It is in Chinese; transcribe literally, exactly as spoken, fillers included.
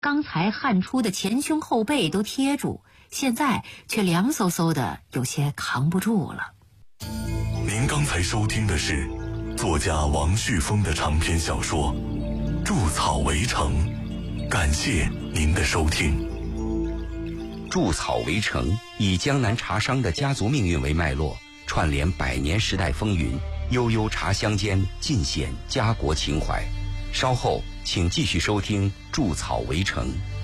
刚才焊出的前胸后背都贴住，现在却凉飕飕的，有些扛不住了。 您刚才收听的是作家王旭峰的长篇小说《筑草围城》，感谢您的收听。 筑草围城以江南茶商的家族命运为脉络，串联百年时代风云，悠悠茶香间尽显家国情怀。稍后请继续收听《筑草围城》。